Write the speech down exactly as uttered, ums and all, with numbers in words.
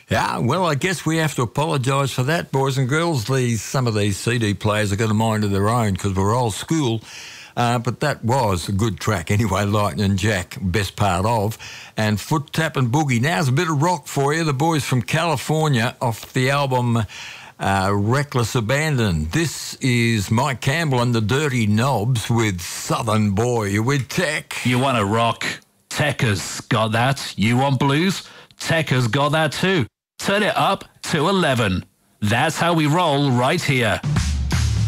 Yeah, well, I guess we have to apologise for that, boys and girls. These Some of these C D players are got a mind of their own because we're old school. Uh, but that was a good track anyway, Lightning Jack, best part of. And Foot Tap and Boogie. Now's a bit of rock for you. The boys from California off the album uh, Reckless Abandon. This is Mike Campbell and the Dirty Knobs with Southern Boy. You with Tech? You want to rock? Tech has got that. You want blues? Tech has got that too. Turn it up to eleven. That's how we roll right here.